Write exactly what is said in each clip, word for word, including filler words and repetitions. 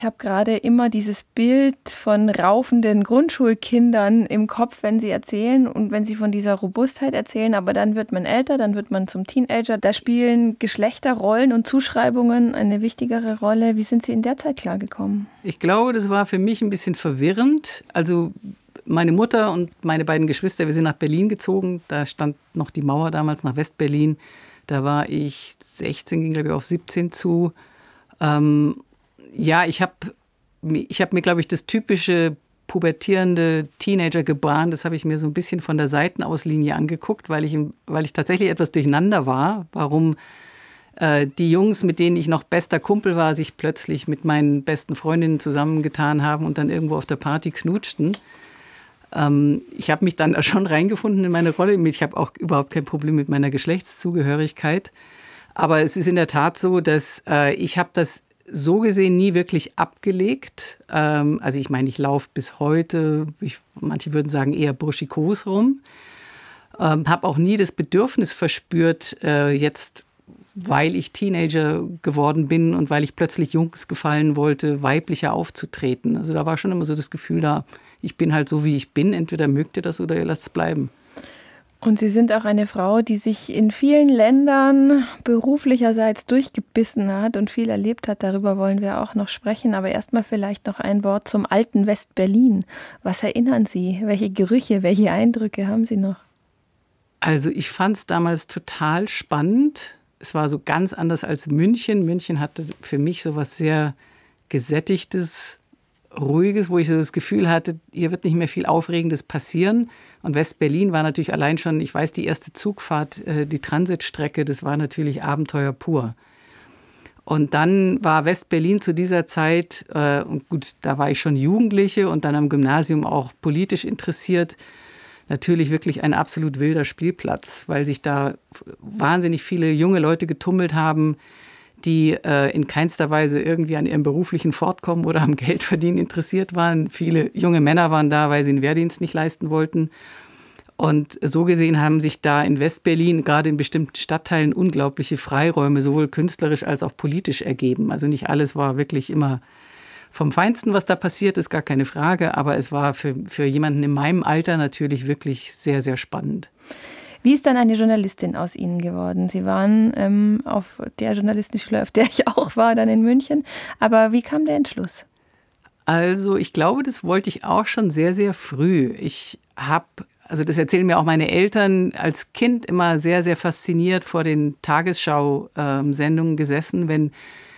Ich habe gerade immer dieses Bild von raufenden Grundschulkindern im Kopf, wenn sie erzählen und wenn sie von dieser Robustheit erzählen. Aber dann wird man älter, dann wird man zum Teenager. Da spielen Geschlechterrollen und Zuschreibungen eine wichtigere Rolle. Wie sind Sie in der Zeit klargekommen? Ich glaube, das war für mich ein bisschen verwirrend. Also meine Mutter und meine beiden Geschwister, wir sind nach Berlin gezogen. Da stand noch die Mauer damals nach West-Berlin. Da war ich sechzehn, ging glaube ich auf siebzehn zu. Ähm, Ja, ich habe ich hab mir, glaube ich, das typische pubertierende Teenager-Gebaren, das habe ich mir so ein bisschen von der Seitenauslinie angeguckt, weil ich, weil ich tatsächlich etwas durcheinander war, warum äh, die Jungs, mit denen ich noch bester Kumpel war, sich plötzlich mit meinen besten Freundinnen zusammengetan haben und dann irgendwo auf der Party knutschten. Ähm, ich habe mich dann schon reingefunden in meine Rolle. Ich habe auch überhaupt kein Problem mit meiner Geschlechtszugehörigkeit. Aber es ist in der Tat so, dass äh, ich habe das so gesehen nie wirklich abgelegt. Ähm, also ich meine, ich laufe bis heute, ich, manche würden sagen, eher burschikos rum. Ähm, habe auch nie das Bedürfnis verspürt, äh, jetzt, weil ich Teenager geworden bin und weil ich plötzlich Jungs gefallen wollte, weiblicher aufzutreten. Also da war schon immer so das Gefühl da, ich bin halt so, wie ich bin. Entweder mögt ihr das oder ihr lasst es bleiben. Und Sie sind auch eine Frau, die sich in vielen Ländern beruflicherseits durchgebissen hat und viel erlebt hat. Darüber wollen wir auch noch sprechen. Aber erstmal vielleicht noch ein Wort zum alten West-Berlin. Was erinnern Sie? Welche Gerüche, welche Eindrücke haben Sie noch? Also ich fand es damals total spannend. Es war so ganz anders als München. München hatte für mich so was sehr Gesättigtes, Ruhiges, wo ich so das Gefühl hatte, hier wird nicht mehr viel Aufregendes passieren. Und West-Berlin war natürlich allein schon, ich weiß, die erste Zugfahrt, die Transitstrecke, das war natürlich Abenteuer pur. Und dann war West-Berlin zu dieser Zeit, äh, und gut, da war ich schon Jugendliche und dann am Gymnasium auch politisch interessiert, natürlich wirklich ein absolut wilder Spielplatz, weil sich da wahnsinnig viele junge Leute getummelt haben, die äh, in keinster Weise irgendwie an ihrem beruflichen Fortkommen oder am Geldverdienen interessiert waren. Viele junge Männer waren da, weil sie den Wehrdienst nicht leisten wollten. Und so gesehen haben sich da in West-Berlin, gerade in bestimmten Stadtteilen, unglaubliche Freiräume, sowohl künstlerisch als auch politisch ergeben. Also nicht alles war wirklich immer vom Feinsten, was da passiert ist, gar keine Frage. Aber es war für, für jemanden in meinem Alter natürlich wirklich sehr, sehr spannend. Wie ist dann eine Journalistin aus Ihnen geworden? Sie waren ähm, auf der Journalistenschule, auf der ich auch war, dann in München. Aber wie kam der Entschluss? Also ich glaube, das wollte ich auch schon sehr, sehr früh. Ich habe, also das erzählen mir auch meine Eltern, als Kind immer sehr, sehr fasziniert vor den Tagesschau-Sendungen gesessen, wenn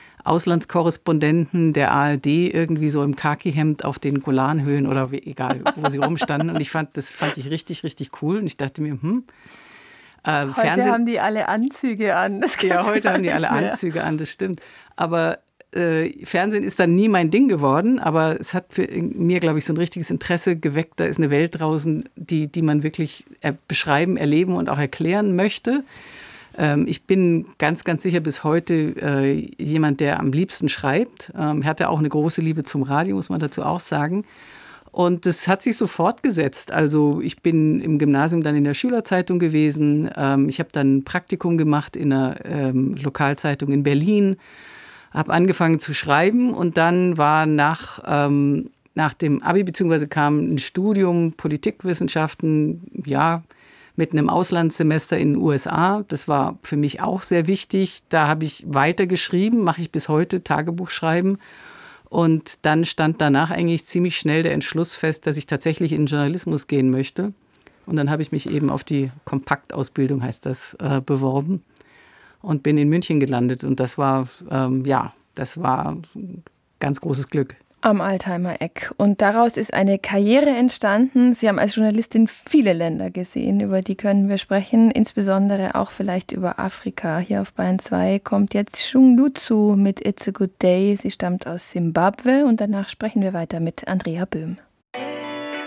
Auslandskorrespondenten der A R D irgendwie so im Khaki-Hemd auf den Golanhöhen oder wie, egal, wo sie rumstanden. Und ich fand, das fand ich richtig, richtig cool. Und ich dachte mir, hm. Äh, heute Fernsehen, haben die alle Anzüge an. Das ja, heute haben die alle mehr. Anzüge an, das stimmt. Aber äh, Fernsehen ist dann nie mein Ding geworden. Aber es hat für mir, glaube ich, so ein richtiges Interesse geweckt. Da ist eine Welt draußen, die, die man wirklich beschreiben, erleben und auch erklären möchte. Ich bin ganz, ganz sicher bis heute äh, jemand, der am liebsten schreibt. Ähm, hatte auch eine große Liebe zum Radio, muss man dazu auch sagen. Und das hat sich so fortgesetzt. Also ich bin im Gymnasium dann in der Schülerzeitung gewesen. Ähm, ich habe dann ein Praktikum gemacht in einer ähm, Lokalzeitung in Berlin. Habe angefangen zu schreiben und dann war nach, ähm, nach dem Abi, beziehungsweise kam ein Studium Politikwissenschaften, ja, mit einem Auslandssemester in den U S A. Das war für mich auch sehr wichtig. Da habe ich weiter geschrieben, mache ich bis heute, Tagebuch schreiben. Und dann stand danach eigentlich ziemlich schnell der Entschluss fest, dass ich tatsächlich in den Journalismus gehen möchte. Und dann habe ich mich eben auf die Kompaktausbildung, heißt das, äh, beworben und bin in München gelandet. Und das war, ähm, ja, das war ein ganz großes Glück. Am Altheimer Eck. Und daraus ist eine Karriere entstanden. Sie haben als Journalistin viele Länder gesehen, über die können wir sprechen, insbesondere auch vielleicht über Afrika. Hier auf Bayern zwei kommt jetzt Shung Lutzu mit It's a Good Day. Sie stammt aus Simbabwe und danach sprechen wir weiter mit Andrea Böhm.